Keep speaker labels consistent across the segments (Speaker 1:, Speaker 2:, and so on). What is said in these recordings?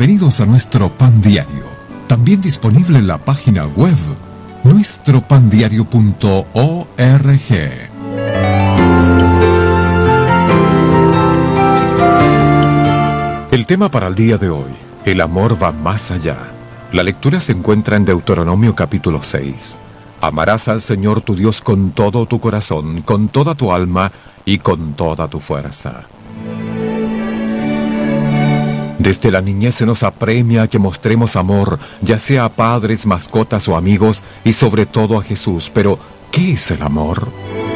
Speaker 1: Bienvenidos a nuestro Pan Diario, también disponible en la página web nuestropandiario.org. El tema para el día de hoy: el amor va más allá. La lectura se encuentra en Deuteronomio capítulo 6. Amarás al Señor tu Dios con todo tu corazón, con toda tu alma y con toda tu fuerza. Desde la niñez se nos apremia a que mostremos amor, ya sea a padres, mascotas o amigos, y sobre todo a Jesús. Pero, ¿qué es el amor?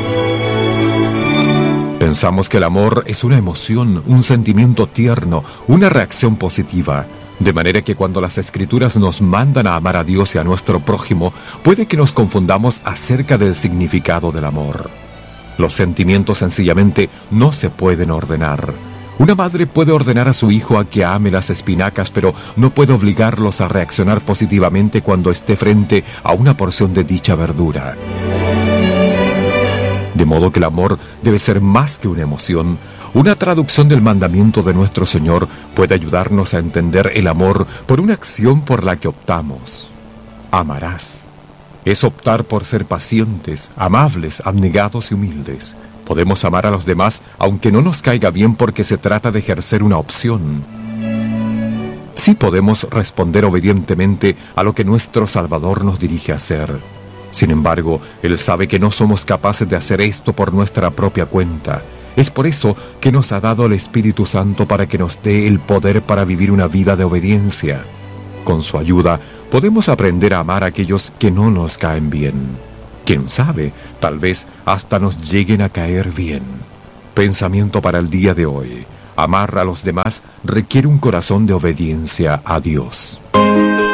Speaker 1: Pensamos que el amor es una emoción, un sentimiento tierno, una reacción positiva. De manera que cuando las Escrituras nos mandan a amar a Dios y a nuestro prójimo, puede que nos confundamos acerca del significado del amor. Los sentimientos sencillamente no se pueden ordenar. Una madre puede ordenar a su hijo a que ame las espinacas, pero no puede obligarlos a reaccionar positivamente cuando esté frente a una porción de dicha verdura. De modo que el amor debe ser más que una emoción. Una traducción del mandamiento de nuestro Señor puede ayudarnos a entender el amor por una acción por la que optamos. Amarás. Es optar por ser pacientes, amables, abnegados y humildes. Podemos amar a los demás aunque no nos caiga bien porque se trata de ejercer una opción. Sí podemos responder obedientemente a lo que nuestro Salvador nos dirige a hacer. Sin embargo, Él sabe que no somos capaces de hacer esto por nuestra propia cuenta. Es por eso que nos ha dado el Espíritu Santo para que nos dé el poder para vivir una vida de obediencia. Con su ayuda, podemos aprender a amar a aquellos que no nos caen bien. Quién sabe, tal vez hasta nos lleguen a caer bien. Pensamiento para el día de hoy: amar a los demás requiere un corazón de obediencia a Dios.